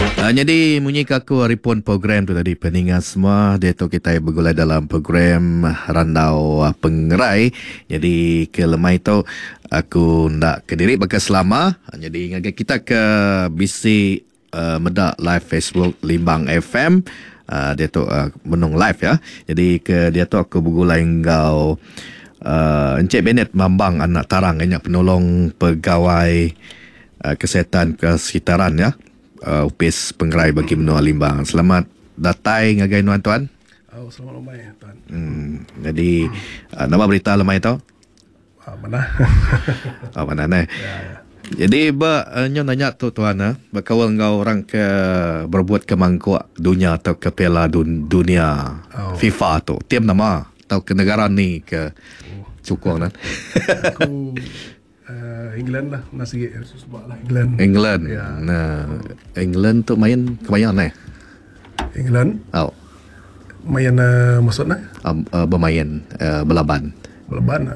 Jadi munyi kaku haripun program tu tadi peningat semua dia tu kita bergulai dalam program Randau Pengerai. Jadi ke lemai tu aku ndak ke diri bakal selama. Jadi ngagak kita ke bisi medak live Facebook Limbang FM. Dia tu menung live ya. Jadi ke dia tu aku bergulai engkau Encik Bennett Mambang anak tarang banyak penolong pegawai kesihatan kesekitaran ya. UPIS Pengerai bagi benua Limbang. Selamat datai ngagai tuan-tuan. Selamat lemai tuan. Jadi nama berita lemai tu? Mana? Mana ni? Ya. Jadi nyo nanya tu tuan bakawal ngau orang ke berbuat ke mangkuk dunia atau ke Piala Dunia FIFA tu. Tim nama atau ke negara ni ke Cukong Aku England lah nasi sebab lah England. Ya. Nah, England tu main kebanyakan England. Main maksudnya? Bermain belaban. Belaban.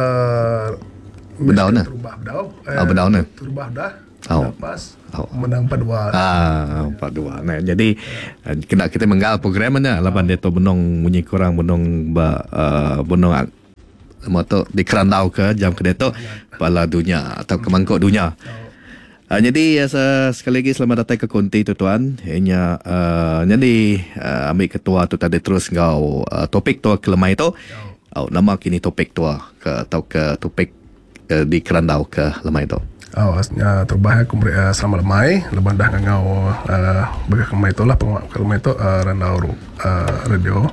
Bedau na. Terubah bedau. Bedau na. Terubah dah. Lepas menang 4-2. 4-2. Nah, jadi kena kita menggal program mana laban dia tu benong bunyi kurang benong benong moto di Kerandau ke jam ke detok Piala Dunia atau ke mangkuk dunia. Jadi sekali lagi selamat datang ke Konti tu tuan. Hanya jadi ambil ketua tu tadi terus ngau topik tu ke lemai tu. Nama kini topik tu ke atau ke topik di Kerandau ke lemai tu. Terbaik aku beri selamat lemai leban dah ngau bagi lemai tu lah penguat ke lemai tu Randau radio.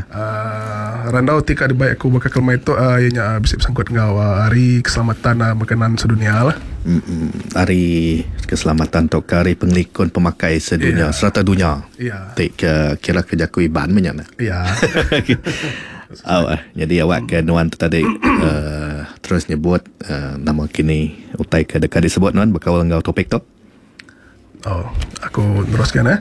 Randau tika dibaik aku bagi lemai tu ianya bisa bersangkut ngau hari keselamatan makanan sedunia lah. Hari keselamatan tu hari pengelikun pemakai sedunia serata dunia. Kira kejaku iban menyana. Jadi awak ke nuan tu tadi terus nyebut nama kini utai ke dekat disebut nuan berkawal ngau topik tu. Aku teruskan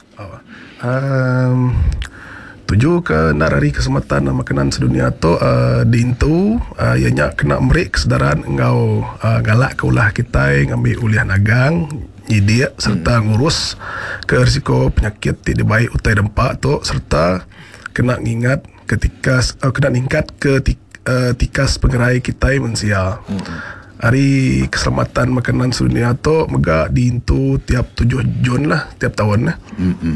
tuju ke narari keselamatan makanan sedunia tu dintu ianya kena merik kesedaran ngau galak ke ulah kita ngambil uliah nagang nyidia serta ngurus ke risiko penyakit tidak baik utai dempak tu serta kena ngingat ketika kena ningkat ke tikas pengerai kita mensia. Hari keselamatan makanan sedunia tu mega diintu tiap 7 Jun lah tiap tahun lah.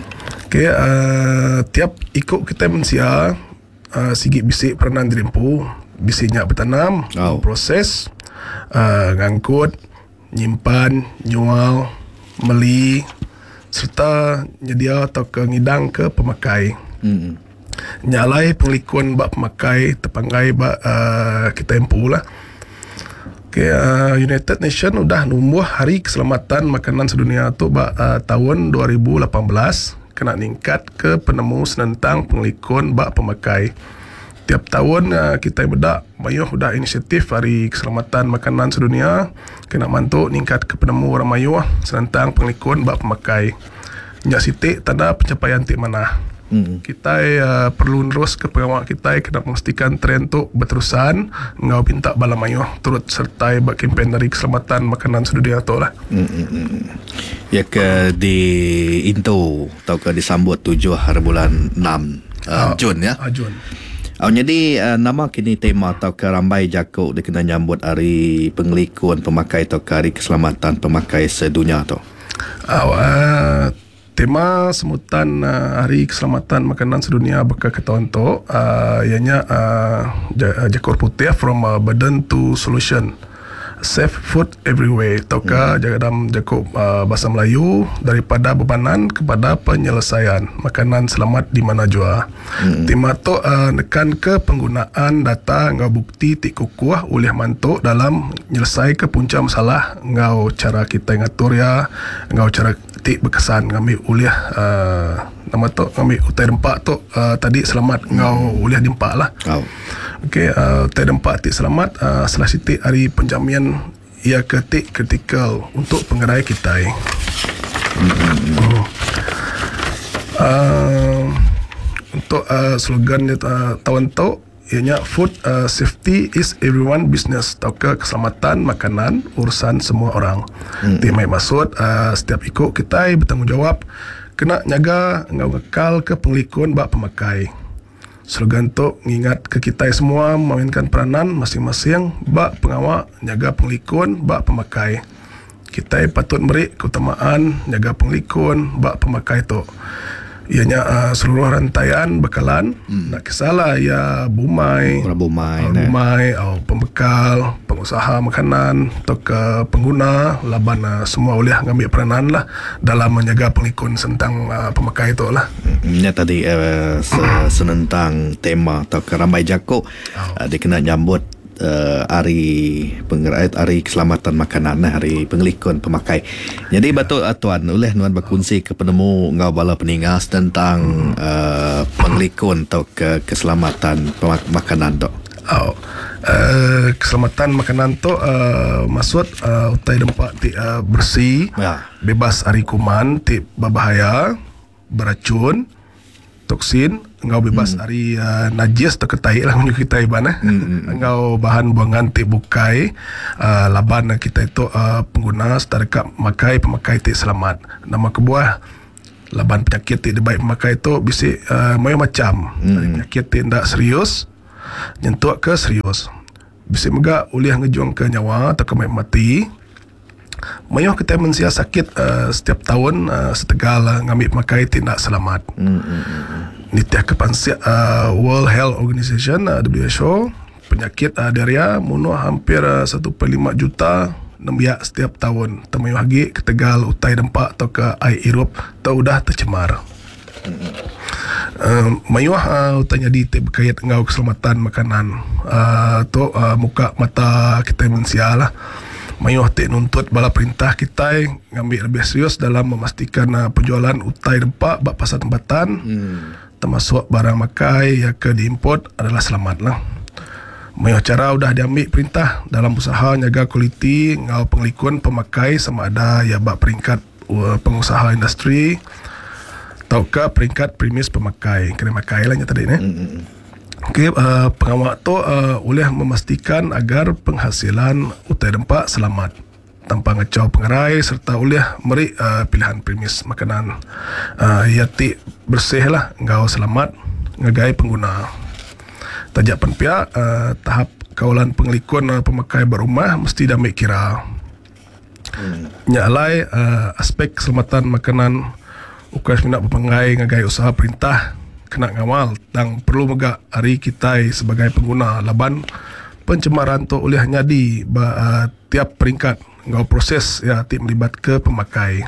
Tiap ikut kita mensia sigi bisik peranan dirimpu bisiknya bertanam, proses ngangkut, nyimpan, jual, meli serta nyedia atau ke ngidang ke pemakai. Nyalai pengelikun bak pemakai terpanggai bak kita empu lah. United Nations udah numbuh hari keselamatan makanan sedunia tu bak tahun 2018 kena ningkat ke penemu senentang pengelikun bak pemakai. Tiap tahun kita bedak mayuh udah inisiatif hari keselamatan makanan sedunia kena mantuk ningkat ke penemu orang mayuh senentang pengelikun bak pemakai. Nyak sitik tanda pencapaian tik mana. Kita perlu terus ke pengawal kita kena memastikan tren tu berterusan ngau pinta bala mayuh turut sertai bak kempen dari keselamatan makanan sedunia tu lah. Ya ke di Into atau ke disambut 7 hari bulan 6 Jun ya. Jun. Jadi nama kini tema atau ke rambai jakuk dia kena nyambut hari pengelikun pemakai atau ke hari keselamatan pemakai sedunia tu. Tema semutan hari keselamatan makanan sedunia bakal ketahuan tu ianya jakor putih from burden to solution, safe food everywhere atau dalam jakub bahasa Melayu daripada bebanan kepada penyelesaian makanan selamat di mana jua. Tema tu nekan ke penggunaan data ngau bukti tik kukuh oleh mantuk dalam menyelesai ke punca masalah ngau cara kita ngatur ya ngau cara tik berkesan ngambil uliah nama tu ngambil utai dempak tu tadi selamat ngau uliah dempak lah. Utai dempak tik selamat setelah sitik hari penjamian ia ketik kritikal untuk pengerai kita. Untuk slogan tahun tu ianya food safety is everyone business, atau keselamatan makanan urusan semua orang. Mai maksud setiap ikut kita bertanggungjawab kena nyaga ngau ngekal ke penglikun bak pemakai. Slogan tu ngingat ke kita semua memainkan peranan masing-masing bak pengawal nyaga penglikun bak pemakai. Kita patut beri keutamaan jaga penglikun bak pemakai tu. Ianya seluruh rantaian bekalan nak kisahlah ya bumai atau pembekal, pengusaha makanan atau ke pengguna laban semua boleh ngambil peranan lah dalam menjaga penglikun tentang pemakai itu lah. Ini tadi senentang tema atau keramai jako dia kena nyambut hari pengerait, hari keselamatan makanan, hari penglikun pemakai. Jadi betul tuan oleh nuan berkongsi ke penemu ngau bala peningas tentang penglikun atau keselamatan makanan tu. Keselamatan makanan tu maksud utai dempak ti bersih, bebas hari kuman, ti berbahaya, beracun, toksin, engkau bebas dari najis atau ketai lah menyukai kita iban engkau bahan buangan ti bukai laban kita itu pengguna setarikap pemakai ti selamat. Nama kebuah laban penyakit ti dibaik pemakai itu bisi macam penyakit ti tidak serius nyentuh ke serius bisi mega uliah ngejuang ke nyawa atau ke mati. Mayuh kita mensia sakit setiap tahun setegal ngambil pemakai tidak selamat. Nitiah kepansia World Health Organization WHO penyakit diarrhea munuh hampir 1.5 juta nembiak setiap tahun. Temayuh lagi ketegal utai dempak atau ke air hirup atau udah tercemar. Mayuh utanya di berkait ngau keselamatan makanan tu muka mata kita mensia lah. Mayuh tik nuntut bala perintah kita ngambil lebih serius dalam memastikan penjualan utai dempak bak pasar tempatan termasuk barang makai yang ke diimport adalah selamat lah. Mayuh cara udah diambil perintah dalam usaha nyaga kualiti ngau penglikun pemakai sama ada ya bak peringkat pengusaha industri atau ke peringkat premis pemakai kena makai lah nyata ni. Okey, pengawal tu boleh memastikan agar penghasilan utai dempak selamat tanpa ngecau pengerai serta boleh meri pilihan premis makanan yati bersih lah ngau selamat ngagai pengguna. Tajak penpihak tahap kawalan penglikun pemakai berumah mesti damai kira. Nyalai aspek keselamatan makanan ukas minat berpengai ngagai usaha perintah kena ngawal dan perlu megak hari kita sebagai pengguna laban pencemaran tu oleh nyadi tiap peringkat ngau proses ya ti melibat ke pemakai.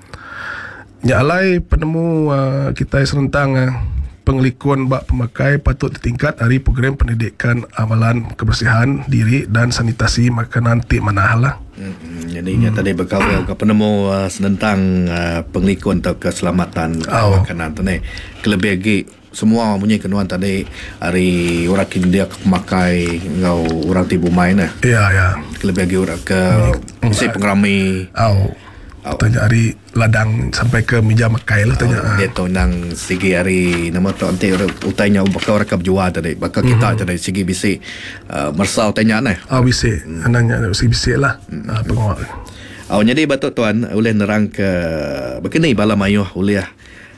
Nyalai penemu kita serentang penglikun bak pemakai patut ditingkat hari program pendidikan amalan kebersihan diri dan sanitasi makanan ti manah lah. Jadi tadi berkawal ke penemu senentang penglikun atau keselamatan makanan tu ni. Kelebih lagi semua punya kenuan tadi hari orang kini dia pemakai ngau orang tibu main lah. Ya. Kelebih lagi orang ke si pengerami. Tanya hari ladang sampai ke meja makai lah tanya. Dia tu nang segi hari nama tu nanti utainya bakal rakap jual tadi. Bakal kita tadi segi bisik mersau tanya ni. Bisik. Anaknya segi bisik lah pengawal. Jadi batuk tuan boleh nerang ke begini bala mayuh boleh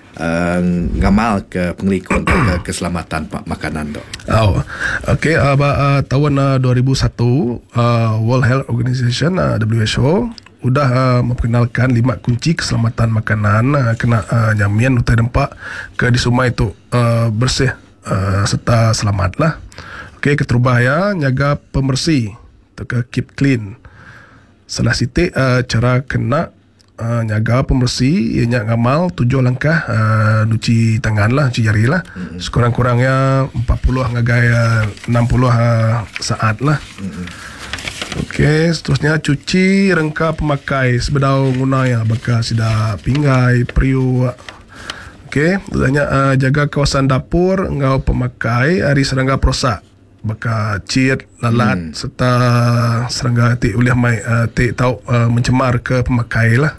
ngamal ke penglikun ke keselamatan makanan tu. Okey, tahun 2001 World Health Organization WHO sudah memperkenalkan 5 kunci keselamatan makanan kena nyamin utai dempak ke di sumai itu bersih serta selamat lah. Okey, keterubahaya nyaga pembersih atau ke keep clean. Salah sitik cara kena nyaga pembersih ianya ngamal 7 langkah cuci tangan lah, cuci jari lah. Sekurang-kurangnya 40 ngagai 60 saat lah. Okey, seterusnya cuci rengka pemakai sebedau guna ya bakal sida pinggai periu. Okey, tanya jaga kawasan dapur ngau pemakai hari serangga perosak bakal cit lalat serta serangga ti boleh mai ti tau mencemar ke pemakai lah.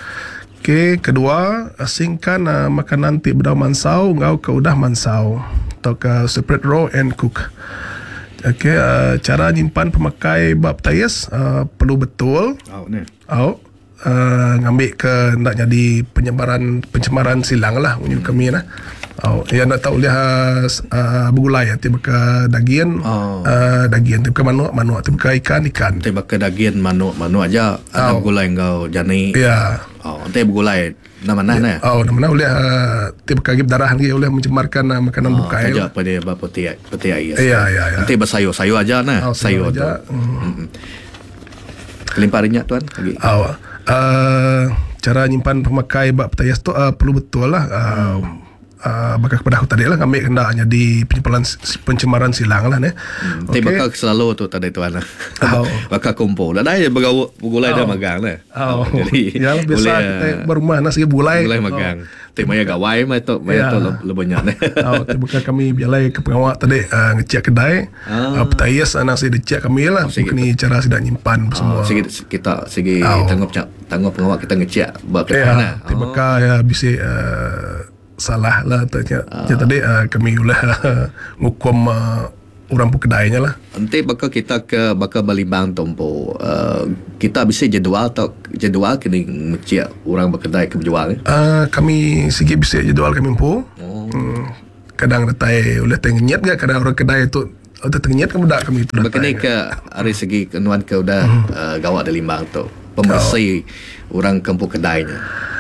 Okey, kedua asingkan makanan ti bedau mansau ngau ke udah mansau. atau separate raw and cook. Okey, cara nyimpan pemakai bab tayes perlu betul. Ni. Ngambil ke nak jadi pencemaran silang lah punya kami lah. Yang nak tahu lihat bergulai tiba ke daging daging tiba ke manuk tiba ke ikan. Tiba ke daging manuk aja ada bergulai engkau jani. Ya. Nanti bergulai nama-nama nah. Nama-nama boleh tiba ke darah lagi boleh mencemarkan makanan bukai. Aja pada peti air. Ya. Nanti bersayur aja nah. Sayur aja. Kelimpah rinyak tuan lagi. Cara nyimpan pemakai bab tayes tu perlu betul lah. Bakal kepada aku tadi lah ambil hendaknya di pencemaran silang lah ni. Tapi bakal selalu tu tadi tuan lah. Bakal kumpul. Dah je bergulai dah magang lah. Jadi ya, biasa kita berumah nasi bulai. Bulai magang. Tapi maya gawai maya tu lebihnya ni. Bukan kami bialai ke pengawak tadi ngecek kedai. Petayes nasi dicek kami lah. Ini cara sedang nyimpan semua. Kita tanggup pengawak kita ngecek buat mana. Tiba-tiba ya bisa salah lah tanya. Tadi kami ulah ngukum orang pun kedainya lah. Nanti bakal balimbang tompo. Kita bisa jadual kini ngecek orang berkedai ke berjual. Kami sikit bisa jadual kami pun. Kadang datai ulah tengenyat gak kadang orang kedai tu tengenyat kamu dak kami tu. Bakal ke dari segi kenuan ke udah gawat dari limbang tu. Pembersih orang kampung kedainya.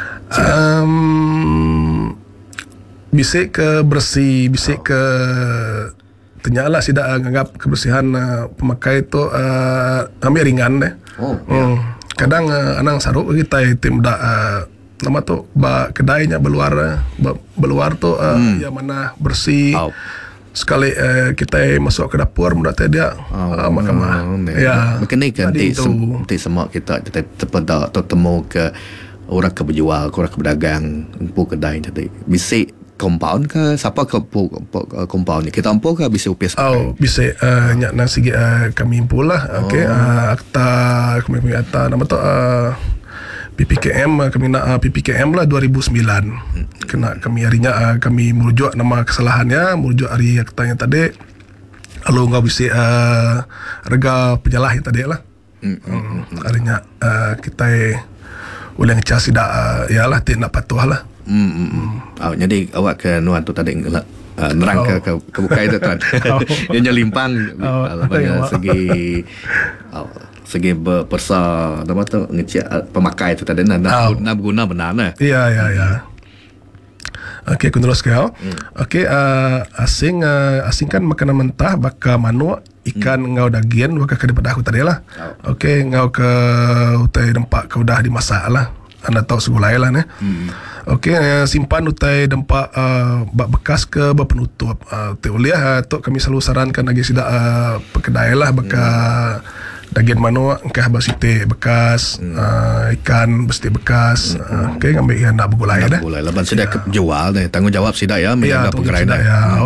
Bisa ke bersih, bisa ke ternyata tidak anggap kebersihan pemakai itu ambil ringan deh. Kadang anang saruk kita tim dak nama tu kedainya beluar tu yang mana bersih. Sekali kita masuk ke dapur mudah dia makan. Ya. Maknanya kan nanti semua kita terpedak atau temu ke orang ke berjual, orang ke berdagang, empu kedai tadi. Bisa compound ke siapa ke compound ni kita ampu ke bisa upis bisa nyak nasi kami pula okey akta kami punya akta nama tu PPKM kami nak PPKM lah 2009 kena kami harinya kami merujuk nama kesalahannya merujuk hari aktanya tadi lalu enggak bisa rega penjalah yang tadi lah harinya kita boleh ngecas tidak ialah tidak patuh lah. Jadi awak ke nuan tu tadi nerang ke bukai tu tuan. Dia limpang segi berpersa nama tu ngecek pemakai tu tadi nak guna benar nah. Ya. Okey, aku terus kau. Okey, asing kan makanan mentah bakal manuk ikan ngau daging bakal daripada aku tadi lah. Okey, ngau ke utai dempak kau dah dimasak lah. Anda tahu segulai lah ni. Okey, simpan utai dempak bekas ke penutup. Teoliah tu kami selalu sarankan lagi sidak pekedai lah bakal daging manuk engkau basite bekas ikan besti bekas okey ngambil yang nak bergulai dah. Bergulai laban sidak jual dah. Tanggungjawab sidak ya menjaga pegerai dah.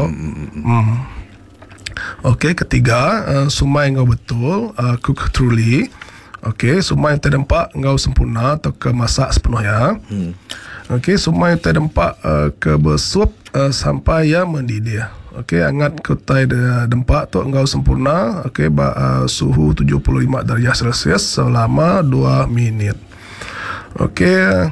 Okey, ketiga sumai ngau betul cook truly. Okey, sumai terdampak ngau sempurna atau kemasak sepenuhnya. Okey, sumai terdampak ke bersuap sampai yang mendidih. Okey, angat ketai dempak tu engkau sempurna. Okey, suhu 75 darjah Celsius selama 2 minit. Okey,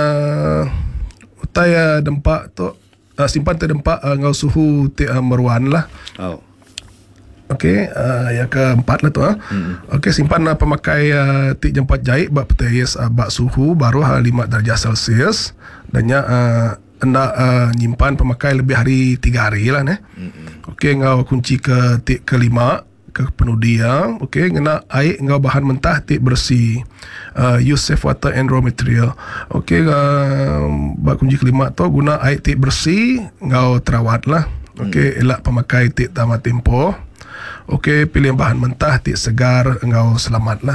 utai dempak tu simpan terdempak engkau suhu meruan lah. Okey, yang keempat lah tu. Okey, simpan pemakai 3-4 jahit bak petayes bak suhu baru 5 darjah Celsius dan anda nyimpan pemakai lebih hari 3 hari lah ni. Okey, ngau kunci ke tik kelima ke penuh dia. Okey, ngena air ngau bahan mentah tik bersih. Use safe water and raw material. Okey, bak kunci kelima tu guna air tik bersih ngau terawat lah. Okey, elak pemakai tik tamat tempoh. Okey, pilih bahan mentah tik segar engkau selamat lah.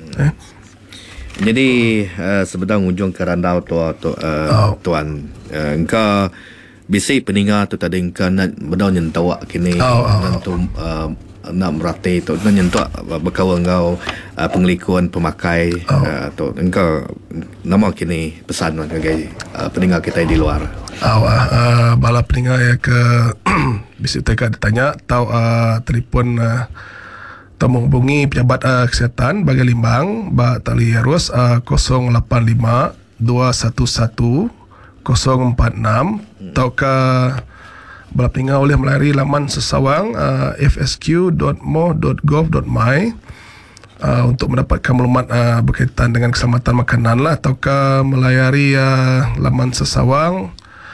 Jadi sebenarnya ujung ke randau tu tuan engkau bisi peningat tu tadi engkau nak benar nyentuh kini nanti nak merati tu nyentuh berkawan ngau penglikuan pemakai tu engkau nama kini pesan bagi pendengar kita di luar. Bala pendengar ya ke bisi teka ditanya tahu telefon menghubungi pejabat kesihatan bagi Limbang tali arus 085 211 046 ataukah bala pendengar boleh melalui laman sesawang fsq.mo.gov.my untuk mendapatkan maklumat berkaitan dengan keselamatan makanan lah, ataukah melayari laman sesawang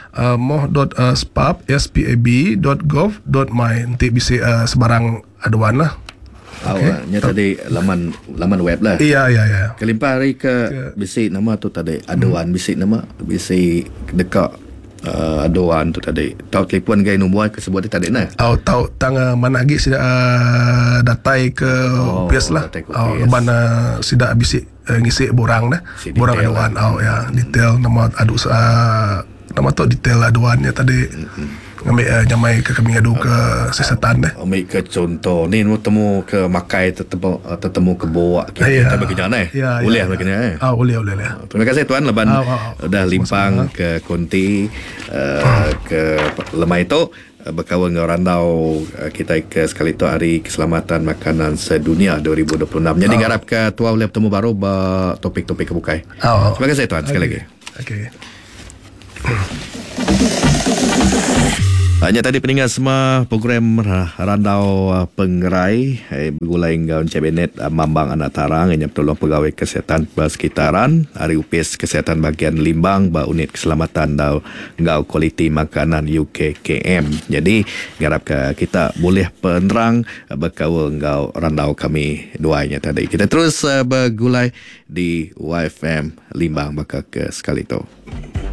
moh.spab.gov.my nanti bisa sebarang aduan lah. Awalnya tadi laman web lah. Iya. Kelimpah hari ke bisi nama tu tadi aduan bisi nama bisi dekat aduan tu tadi. Tahu telefon gaya nombor ke sebut tadi nah. Tahu tang mana lagi sida datai ke UPS lah. Mana sida bisi ngisi borang dah. Borang aduan detail nama adu nama tu detail aduannya tadi. Ngambil nyamai ke kami adu ke kesihatan dah. Ambil ke contoh ni temu ke makai tetemu ke bawa kita bagi jalan boleh begini boleh. Terima kasih tuan Leban dah limpang ke Konti ke Lemai itu berkawan dengan randau kita ke sekali tu Hari Keselamatan Makanan Sedunia 2026. Jadi harap ke tuan boleh bertemu baru topik-topik kebukai. Terima kasih tuan sekali lagi. Okay. Hanya tadi pendengar semua program Randau Pengerai bergulai dengan Cabinet Mambang Anak Tarang yang bertolong pegawai kesihatan persekitaran Hari UPS Kesihatan Bahagian Limbang unit keselamatan dan kualiti makanan UKKM. Jadi harap kita boleh penerang berkawan dengan randau kami duanya tadi. Kita terus bergulai di YFM Limbang bakal ke sekali tu.